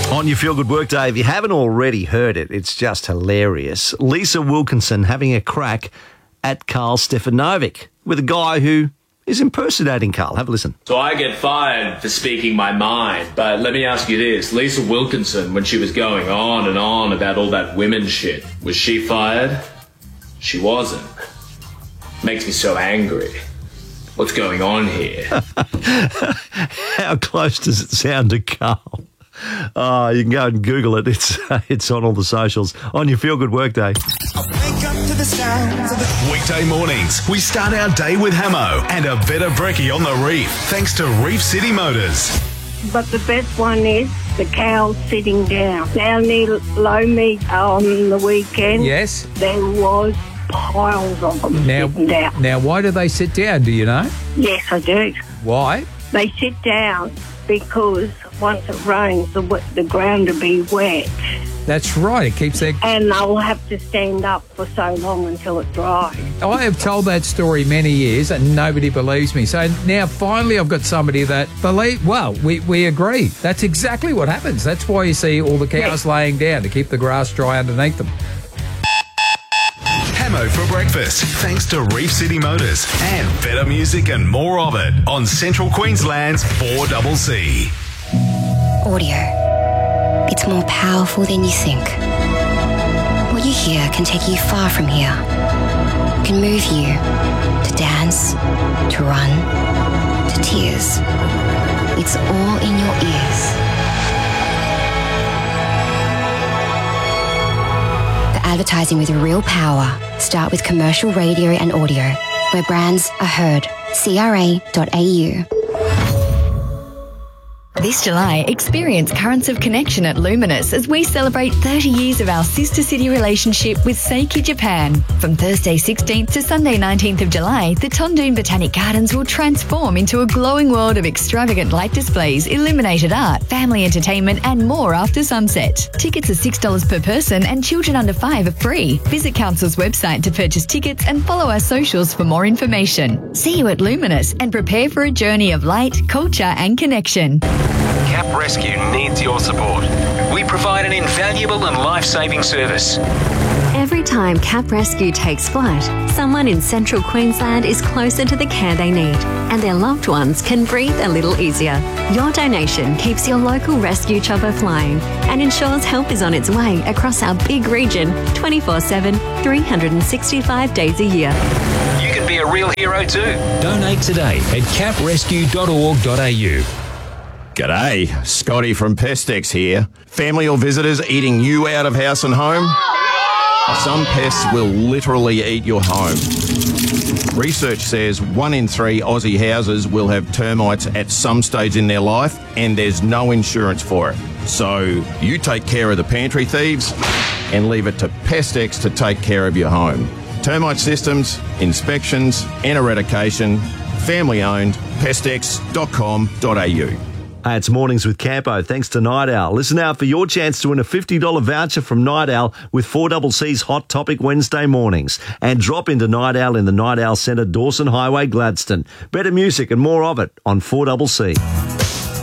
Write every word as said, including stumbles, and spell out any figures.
On your Feel Good Workday, if you haven't already heard it, it's just hilarious. Lisa Wilkinson having a crack at Carl Stefanovic with a guy who is impersonating Carl. Have a listen. So I get fired for speaking my mind, but let me ask you this. Lisa Wilkinson, when she was going on and on about all that women shit, was she fired? She wasn't. Makes me so angry. What's going on here? How close does it sound to Carl? Oh, you can go and Google it. It's uh, it's on all the socials. On your Feel Good Workday. Weekday mornings, we start our day with Hamo and a bit of brekkie on the reef, thanks to Reef City Motors. But the best one is the cows sitting down. Down near Lomi on the weekend, Yes. there was piles of them Now, sitting down. now, why do they sit down? Do you know? Yes, I do. Why? They sit down because once it rains, the, w- the ground will be wet. That's right. It keeps their. And they'll have to stand up for so long until it dries. I have told that story many years and nobody believes me. So now finally I've got somebody that believe. Well, we, we agree. That's exactly what happens. That's why you see all the cows laying down to keep the grass dry underneath them. Hamo for breakfast, thanks to Reef City Motors and better music and more of it on Central Queensland's four C C. Audio. It's more powerful than you think. What you hear can take you far from here. It can move you to dance, to run, to tears. It's all in your ears. For advertising with real power, start with commercial radio and audio, where brands are heard. C R A dot A U. This July, experience Currents of Connection at Luminous as we celebrate thirty years of our sister city relationship with Seiki Japan. From Thursday sixteenth to Sunday nineteenth of July, the Tondoon Botanic Gardens will transform into a glowing world of extravagant light displays, illuminated art, family entertainment and more after sunset. Tickets are six dollars per person and children under five are free. Visit Council's website to purchase tickets and follow our socials for more information. See you at Luminous and prepare for a journey of light, culture and connection. Cap Rescue needs your support. We provide an invaluable and life-saving service. Every time Cap Rescue takes flight, someone in central Queensland is closer to the care they need, and their loved ones can breathe a little easier. Your donation keeps your local rescue chopper flying and ensures help is on its way across our big region twenty-four seven, three hundred sixty-five days a year. You can be a real hero too. Donate today at cap rescue dot org dot a u. G'day, Scotty from Pestex here. Family or visitors eating you out of house and home? Some pests will literally eat your home. Research says one in three Aussie houses will have termites at some stage in their life, and there's no insurance for it. So you take care of the pantry thieves and leave it to Pestex to take care of your home. Termite systems, inspections and eradication, family owned, pestex dot com dot a u. Hey, it's Mornings with Campo, thanks to Night Owl. Listen out for your chance to win a fifty dollars voucher from Night Owl with four C C's Hot Topic Wednesday mornings. And drop into Night Owl in the Night Owl Centre, Dawson Highway, Gladstone. Better music and more of it on four C C.